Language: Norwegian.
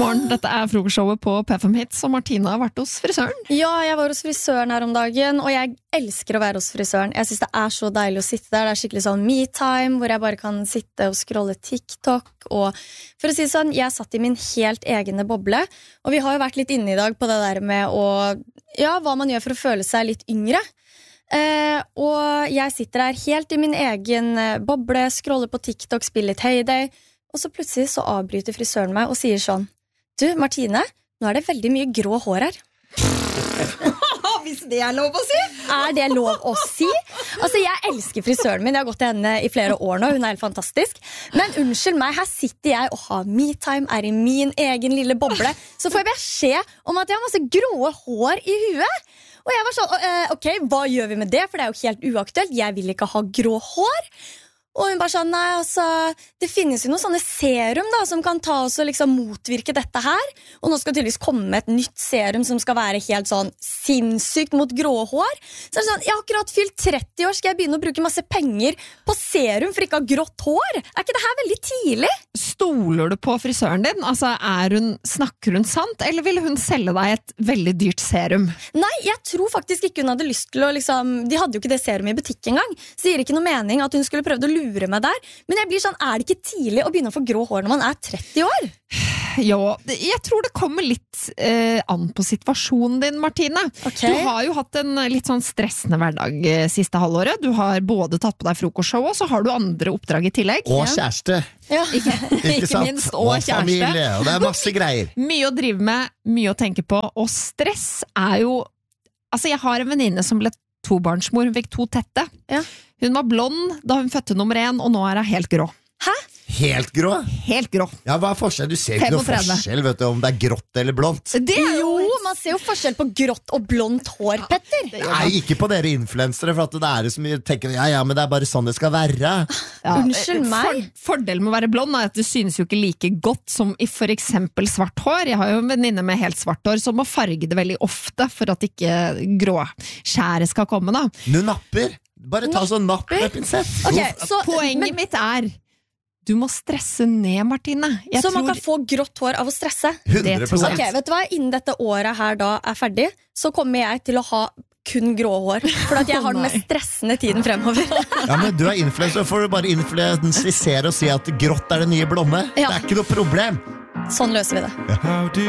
morgen, dette frokostshowet på P5 Hits, og Martina har vært hos frisøren. Ja, jeg var hos frisøren her om dagen, og jeg elsker å være hos frisøren. Jeg synes det så deilig å sitte der. Det skikkelig sånn me-time, hvor jeg bare kan sitte og scrolle TikTok. Og for å si det sånn, jeg satt i min helt egne boble, og vi har jo vært litt inne i dag på det der med hva man gjør for å føle seg litt yngre. Og jeg sitter her helt i min egen boble, scroller på TikTok, spiller litt Heyday, og så plutselig så avbryter frisøren meg og sier sånn: Du, Martine, nå det veldig mye grå hår her. Hvis det lov å si? Det lov å si? Altså, jeg elsker frisøren min. Jeg har gått til henne i flere år nå. Hun helt fantastisk. Men unnskyld meg, her sitter jeg og har me-time, i min egen lille boble. Så får jeg beskjed om at jeg har masse grå hår i huet. Og jeg var sånn, ok, hva gjør vi med det? For det jo helt uaktuelt. Jeg vil ikke ha grå hår. Og hun bare sa, nei, altså, det finnes jo noen sånne serum da, som kan ta oss og liksom motvirke dette her. Og nå skal tydeligvis komme med et nytt serum som skal være helt sånn sinnssykt mot grå hår. Så det sånn, jeg har akkurat fylt 30 år, skal jeg begynne å bruke masse penger på serum for ikke å ha grått hår? Ikke det her veldig tidlig? Stoler du på frisøren din? Altså, snakker hun sant, eller vil hun selge deg et veldig dyrt serum? Nei, jeg tror faktisk ikke hun hadde lyst til å liksom, de hadde jo ikke det serum i butikk engang. Så det gir ikke noe mening at hun skulle prøvd å lure meg der. Men jeg blir sånn, det ikke tidlig å begynne å få grå hår når man 30 år? Jo, jeg tror det kommer litt an på situasjonen din, Martine. Okay. Du har jo hatt en litt sånn stressende hverdag siste halvåret. Du har både tatt på deg frokostshow, og så har du andre oppdrag i tillegg. Og kjæreste. Ja. Ikke sant? Minst, og familie, og det masse greier. Mye å drive med, mye å tenke på, og stress jo... Altså, jeg har en venninne som ble tobarnsmor, hun fikk 2 tette. Ja. Hun var blond da hun fødte nummer 1, og nå hun helt grå. Hæ? Helt grå? Helt grå. Ja, hva forskjell? Du ser ikke noe forskjell, vet du, om det grått eller blondt. Jo, man ser jo forskjell på grått og blondt hår, Petter. Nei, ikke på dere influensere, for at det så mye tenker, men det bare sånn det skal være. Ja, unnskyld meg. Fordelen med å være blond at du synes jo ikke like godt som i for eksempel svart hår. Jeg har jo en venninne med helt svart hår som må farge det veldig ofte for at ikke gråskjæret skal komme da. Nå napper. Bare ta sånn napp med pinsett. Okay, poenget mitt du må stresse ned, Martine. Så man kan få grått hår av å stresse? 100%. Ok, vet du hva? Innen dette året her da ferdig, så kommer jeg til å ha kun grå hår. For at jeg har den mest stressende tiden fremover. Ja, men du influencer, får du bare influensisere og si at grått det nye blonde. Ja. Det ikke noe problem. Sånn løser vi det.